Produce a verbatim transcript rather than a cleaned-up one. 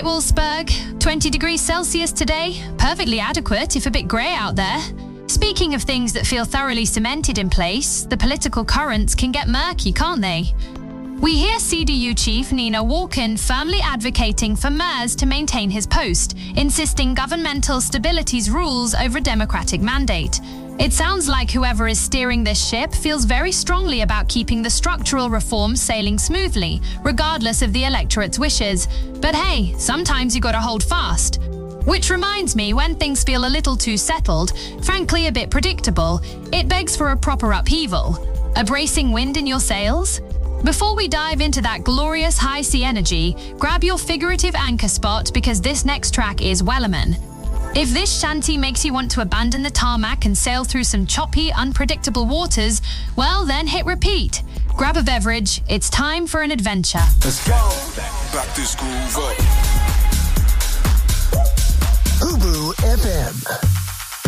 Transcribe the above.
Wolfsburg. twenty degrees Celsius today. Perfectly adequate, if a bit grey out there. Speaking of things that feel thoroughly cemented in place, the political currents can get murky, can't they? We hear C D U chief Nina Walken firmly advocating for Merz to maintain his post, insisting governmental stability's rules over a democratic mandate. It sounds like whoever is steering this ship feels very strongly about keeping the structural reforms sailing smoothly, regardless of the electorate's wishes. But hey, sometimes you gotta hold fast. Which reminds me, when things feel a little too settled, frankly a bit predictable, it begs for a proper upheaval. A bracing wind in your sails? Before we dive into that glorious high sea energy, grab your figurative anchor spot because this next track is Wellerman. If this shanty makes you want to abandon the tarmac and sail through some choppy, unpredictable waters, well then hit repeat. Grab a beverage, it's time for an adventure. Let's go. Back this groove up. Ubu F M.